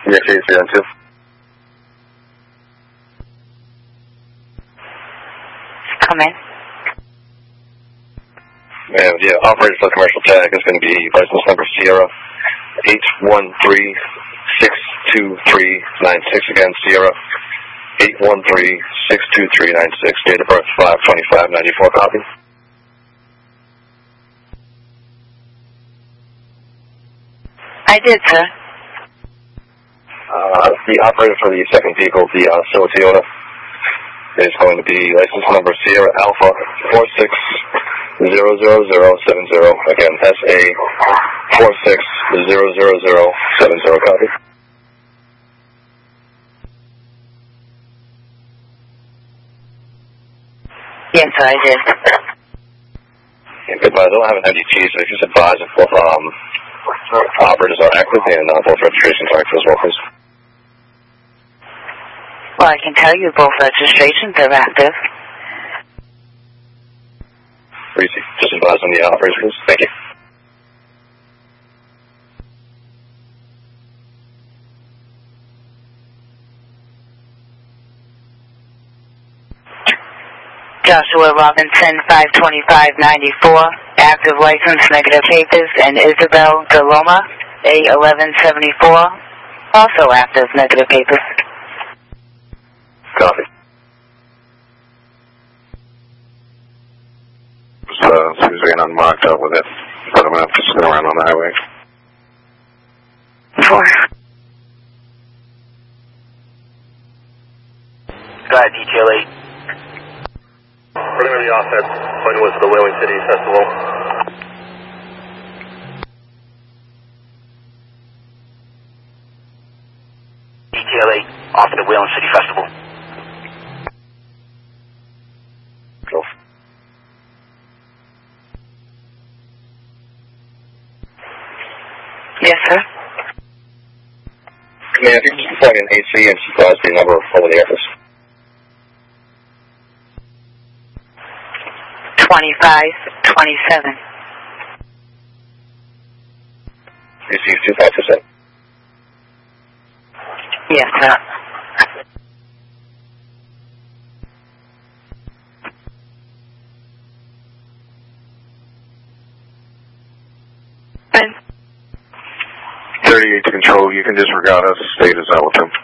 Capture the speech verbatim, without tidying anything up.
Yes, three on two. Come in. And yeah, operator for the commercial tag is going to be license number Sierra eight one three six two three nine six. Again, Sierra eight one three six two three nine six. Date of birth five twenty-five ninety-four. Copy. I did, sir. Uh, the operator for the second vehicle, the uh, Silver Toyota, is going to be license number Sierra Alpha four six zero zero zero seven zero. Again, S A four six zero zero zero seven zero. Copy. Yes, sir, I did. Yeah, goodbye. I don't have an M D T, so if you just advise if both um, operators are active and uh, both registrations are active as well, please. Well, I can tell you both registrations are active. Reese, just advise on the operators, please. Thank you. Joshua Robinson, five twenty-five ninety-four, active license, negative papers, and Isabel DeLoma, A eleven seventy-four, also active, negative papers. Copy. So, as soon as I get unmarked up with it, but I'm going to have to spin around on the highway. Four. Go ahead, D T L eight. Preliminary offset, when was the Whaling City Festival? D T L eight, off the Whaling City Festival. Go. Yes, sir. Command, if you can plug in A C and advise the number over the office. twenty-five twenty-seven. Receive two five percent. Yes, sir. thirty-eight to control, you can disregard us, state as out with them.